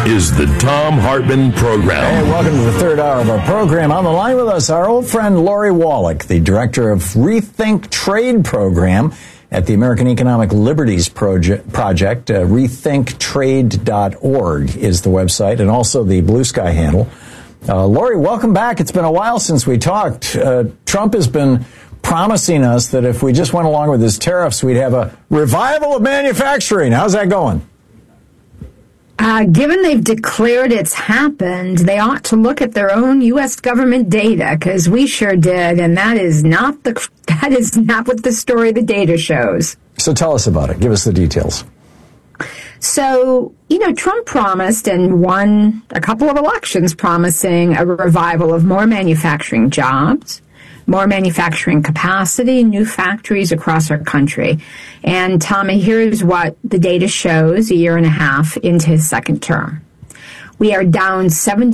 is the Thom Hartmann Program. Hey, welcome to the third hour of our program. On the line with us, our old friend Lori Wallach, the director of Rethink Trade Program at the American Economic Liberties Project. Rethinktrade.org is the website, and also the Blue Sky handle. Lori, welcome back. It's been a while since we talked. Trump has been promising us that if we just went along with his tariffs, we'd have a revival of manufacturing. How's that going? Given they've declared it's happened, they ought to look at their own U.S. government data, because we sure did, and that is not what the story the data shows. So tell us about it. Give us the details. So, Trump promised and won a couple of elections promising a revival of more manufacturing jobs, more manufacturing capacity, new factories across our country. And Tommy, here's what the data shows a year and a half into his second term. We are down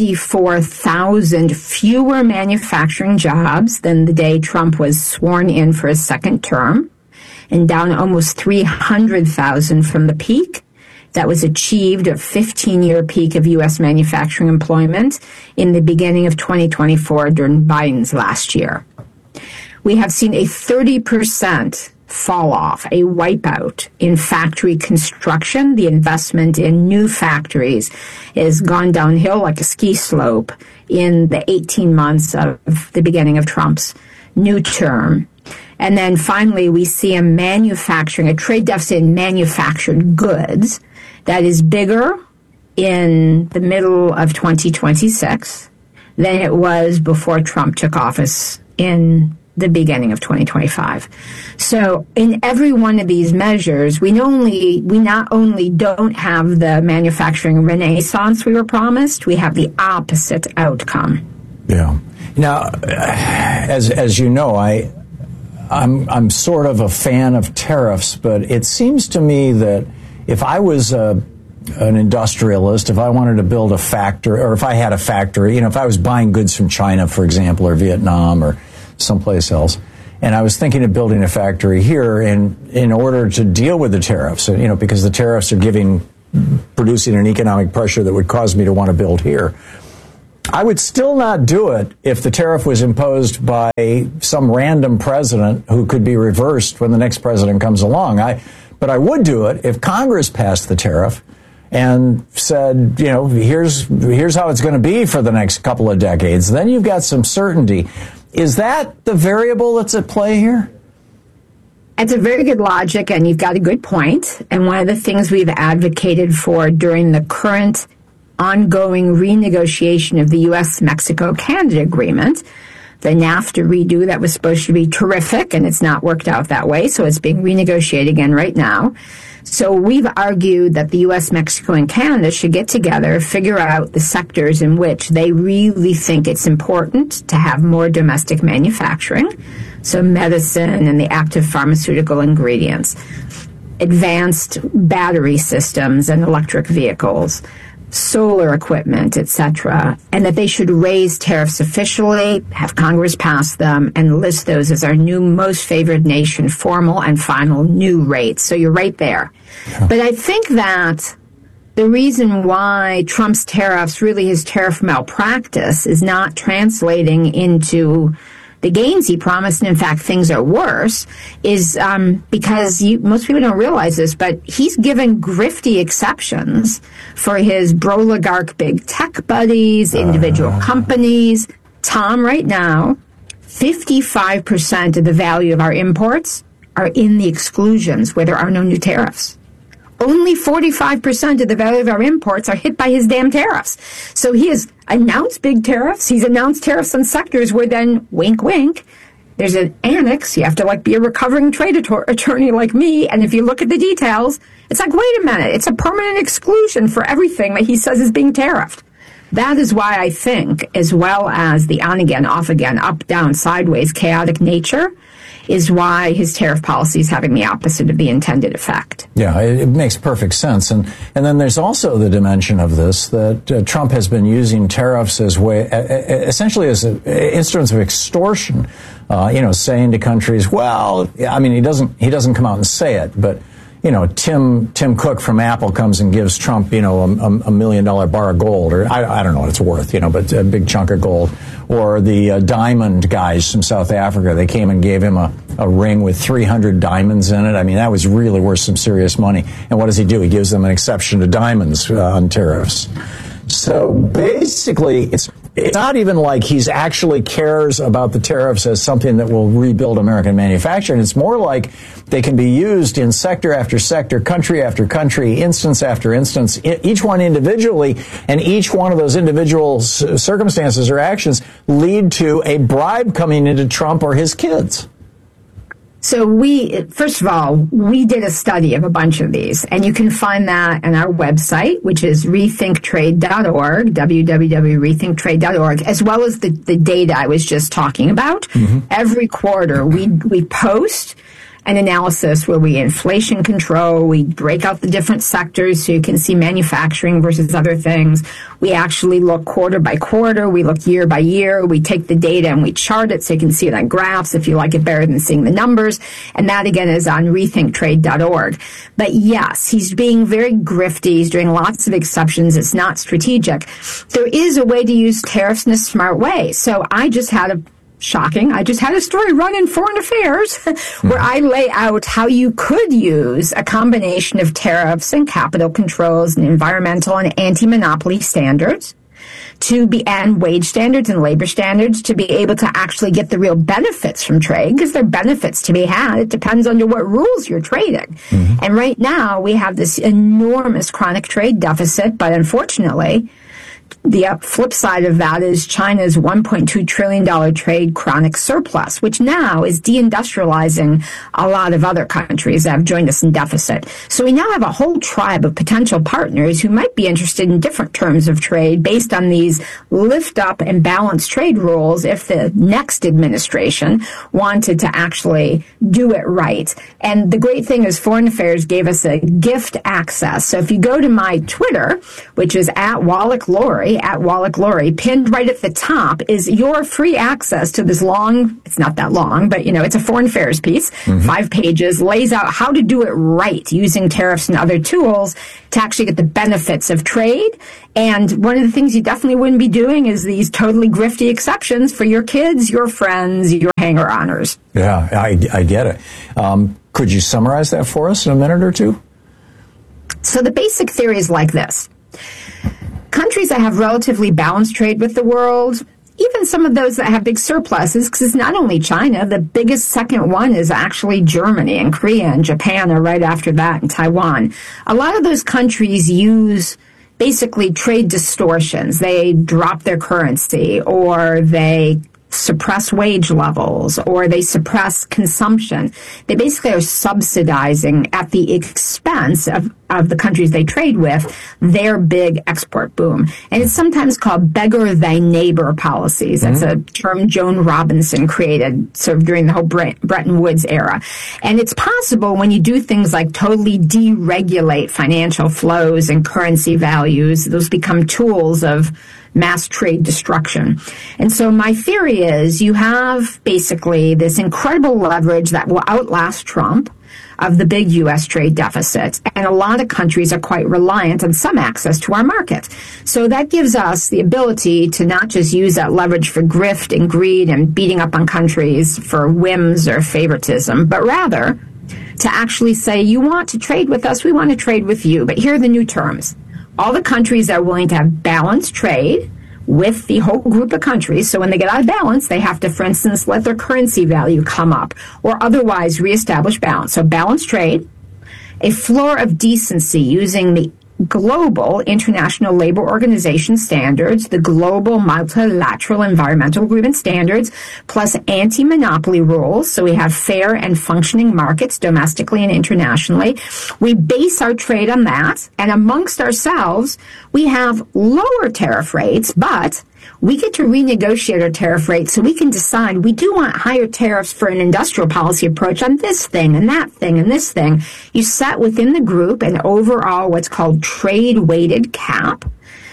74,000 fewer manufacturing jobs than the day Trump was sworn in for his second term, and down almost 300,000 from the peak that was achieved, a 15-year peak of U.S. manufacturing employment in the beginning of 2024 during Biden's last year. We have seen a 30% fall off, a wipeout in factory construction. The investment in new factories has gone downhill like a ski slope in the 18 months of the beginning of Trump's new term. And then finally, we see a trade deficit in manufactured goods that is bigger in the middle of 2026 than it was before Trump took office in the beginning of 2025. So in every one of these measures, we not only don't have the manufacturing renaissance we were promised, we have the opposite outcome. Yeah. Now, as you know, I'm sort of a fan of tariffs, but it seems to me that if I was an industrialist, if I wanted to build a factory, or if I had a factory, if I was buying goods from China, for example, or Vietnam, or someplace else, and I was thinking of building a factory here in order to deal with the tariffs, because the tariffs are producing an economic pressure that would cause me to want to build here. I would still not do it if the tariff was imposed by some random president who could be reversed when the next president comes along. But I would do it if Congress passed the tariff and said, here's how it's going to be for the next couple of decades. Then you've got some certainty. Is that the variable that's at play here? It's a very good logic, and you've got a good point. And one of the things we've advocated for during the current ongoing renegotiation of the U.S.-Mexico-Canada agreement, the NAFTA redo that was supposed to be terrific, and it's not worked out that way, so it's being renegotiated again right now. So we've argued that the U.S., Mexico, and Canada should get together, figure out the sectors in which they really think it's important to have more domestic manufacturing, so medicine and the active pharmaceutical ingredients, advanced battery systems and electric vehicles, solar equipment, etc., and that they should raise tariffs officially, have Congress pass them, and list those as our new most favored nation, formal and final new rates. So you're right there. Yeah. But I think that the reason why Trump's tariffs, really his tariff malpractice, is not translating into the gains he promised, and in fact things are worse, is because most people don't realize this, but he's given grifty exceptions for his broligarch big tech buddies, individual companies. Tom, right now, 55% of the value of our imports are in the exclusions where there are no new tariffs. Only 45% of the value of our imports are hit by his damn tariffs. So he has announced big tariffs. He's announced tariffs on sectors where then, wink, wink, there's an annex. You have to be a recovering trade attorney like me. And if you look at the details, it's like, wait a minute, it's a permanent exclusion for everything that he says is being tariffed. That is why I think, as well as the on again, off again, up, down, sideways, chaotic nature, is why his tariff policy is having the opposite of the intended effect. Yeah, it makes perfect sense. And then there's also the dimension of this that Trump has been using tariffs as essentially as instruments of extortion, saying to countries, well, I mean, he doesn't come out and say it, but Tim Cook from Apple comes and gives Trump, a $1 million bar of gold, or I don't know what it's worth, but a big chunk of gold. Or the diamond guys from South Africa, they came and gave him a ring with 300 diamonds in it. I mean, that was really worth some serious money. And what does he do? He gives them an exception to diamonds on tariffs. So basically, it's not even like he's actually cares about the tariffs as something that will rebuild American manufacturing. It's more like they can be used in sector after sector, country after country, instance after instance, each one individually, and each one of those individual circumstances or actions lead to a bribe coming into Trump or his kids. So first of all, we did a study of a bunch of these, and you can find that on our website, which is rethinktrade.org, www.rethinktrade.org, as well as the data I was just talking about. Mm-hmm. Every quarter, we post an analysis where we inflation control, we break out the different sectors so you can see manufacturing versus other things. We actually look quarter by quarter, we look year by year, we take the data and we chart it so you can see it on graphs if you like it better than seeing the numbers. And that again is on rethinktrade.org. But yes, he's being very grifty, he's doing lots of exceptions, it's not strategic. There is a way to use tariffs in a smart way. So I just had a story run in Foreign Affairs where I lay out how you could use a combination of tariffs and capital controls and environmental and anti-monopoly standards and wage standards and labor standards to be able to actually get the real benefits from trade, because there are benefits to be had. It depends on what rules you're trading. Mm-hmm. And right now we have this enormous chronic trade deficit, but unfortunately, the flip side of that is China's $1.2 trillion trade chronic surplus, which now is deindustrializing a lot of other countries that have joined us in deficit. So we now have a whole tribe of potential partners who might be interested in different terms of trade based on these lift up and balanced trade rules if the next administration wanted to actually do it right. And the great thing is Foreign Affairs gave us a gift access. So if you go to my Twitter, which is at Wallach Laurie, pinned right at the top is your free access to this long, it's not that long, but it's a Foreign Affairs piece, 5 pages, lays out how to do it right using tariffs and other tools to actually get the benefits of trade. And one of the things you definitely wouldn't be doing is these totally grifty exceptions for your kids, your friends, your hanger-oners. Yeah, I get it. Could you summarize that for us in a minute or two? So the basic theory is like this. Countries that have relatively balanced trade with the world, even some of those that have big surpluses, because it's not only China, the biggest second one is actually Germany, and Korea and Japan are right after that, and Taiwan. A lot of those countries use basically trade distortions. They drop their currency, or they suppress wage levels, or they suppress consumption. They basically are subsidizing at the expense of the countries they trade with their big export boom. And it's sometimes called beggar thy neighbor policies. That's a term Joan Robinson created sort of during the whole Bretton Woods era. And it's possible when you do things like totally deregulate financial flows and currency values, those become tools of mass trade destruction. And so my theory is you have basically this incredible leverage that will outlast Trump of the big U.S. trade deficit. And a lot of countries are quite reliant on some access to our market. So that gives us the ability to not just use that leverage for grift and greed and beating up on countries for whims or favoritism, but rather to actually say, you want to trade with us, we want to trade with you. But here are the new terms. All the countries that are willing to have balanced trade with the whole group of countries. So when they get out of balance, they have to, for instance, let their currency value come up or otherwise reestablish balance. So balanced trade, a floor of decency using the global International Labor Organization standards, the global multilateral environmental agreement standards, plus anti-monopoly rules. So we have fair and functioning markets domestically and internationally. We base our trade on that. And amongst ourselves, we have lower tariff rates, but we get to renegotiate our tariff rates so we can decide we do want higher tariffs for an industrial policy approach on this thing and that thing and this thing. You set within the group an overall what's called trade-weighted cap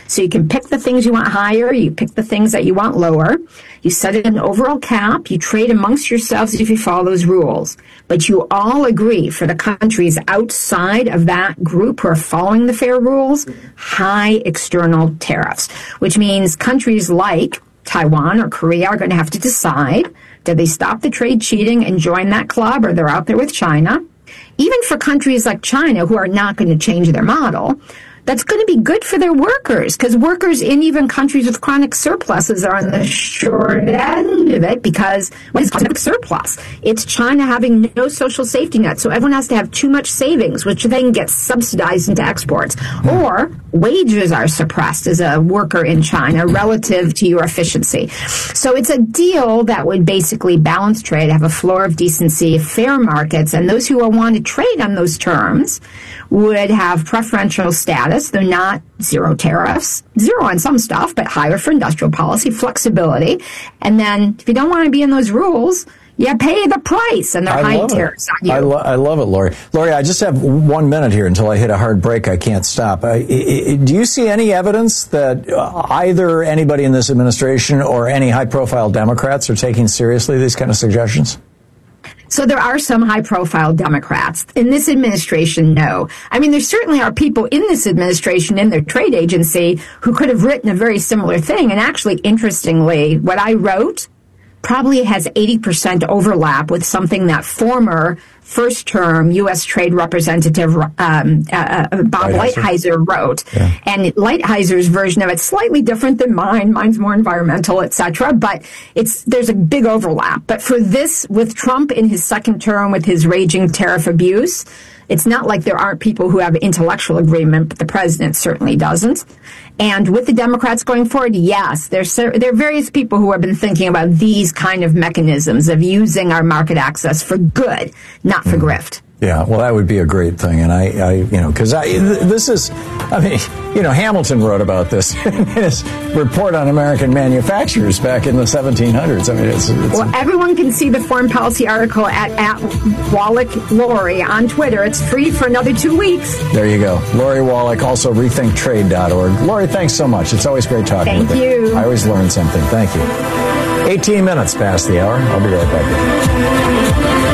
So you can pick the things you want higher, you pick the things that you want lower, you set an overall cap, you trade amongst yourselves if you follow those rules. But you all agree for the countries outside of that group who are following the fair rules, high external tariffs, which means countries like Taiwan or Korea are going to have to decide, do they stop the trade cheating and join that club, or they're out there with China? Even for countries like China, who are not going to change their model, that's going to be good for their workers, because workers in even countries with chronic surpluses are on the short end of it, because when it's chronic surplus, it's China having no social safety net. So everyone has to have too much savings, which then gets subsidized into exports. Or wages are suppressed as a worker in China relative to your efficiency. So it's a deal that would basically balance trade, have a floor of decency, fair markets, and those who will want to trade on those terms would have preferential status. They're not zero tariffs, zero on some stuff, but higher for industrial policy, flexibility. And then if you don't want to be in those rules, you pay the price, and they're high tariffs on you. I love it, Lori. Lori, I just have 1 minute here until I hit a hard break. I can't stop. Do you see any evidence that either anybody in this administration or any high-profile Democrats are taking seriously these kind of suggestions? So there are some high-profile Democrats. In this administration, no. I mean, there certainly are people in this administration, in their trade agency, who could have written a very similar thing. And actually, interestingly, what I wrote probably has 80% overlap with something that former first-term U.S. Trade Representative Bob Lighthizer wrote. Yeah. And Lighthizer's version of it's slightly different than mine. Mine's more environmental, etc. But there's a big overlap. But for this, with Trump in his second term, with his raging tariff abuse, it's not like there aren't people who have intellectual agreement, but the president certainly doesn't. And with the Democrats going forward, yes, there are various people who have been thinking about these kind of mechanisms of using our market access for good, not for grift. Yeah, well, that would be a great thing. And Hamilton wrote about this in his report on American manufacturers back in the 1700s. I mean, well, everyone can see the foreign policy article at Wallach Lori on Twitter. It's free for another 2 weeks. There you go. Lori Wallach, also rethinktrade.org. Lori, thanks so much. It's always great talking with you. Thank you. I always learn something. Thank you. 18 minutes past the hour. I'll be right back.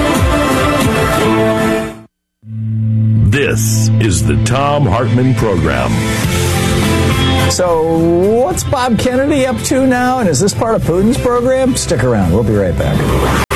This is the Thom Hartmann Program. So, what's Bob Kennedy up to now? And is this part of Putin's program? Stick around. We'll be right back.